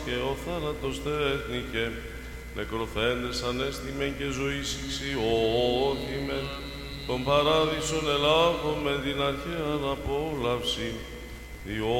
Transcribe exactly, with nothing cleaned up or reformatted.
και ο θάνατος τέχνηκε, νεκροθέντες ανέστημεν και ζωής ηξιώθημεν, τον παράδεισον ελάβομεν την αρχαίαν απόλαυση, διό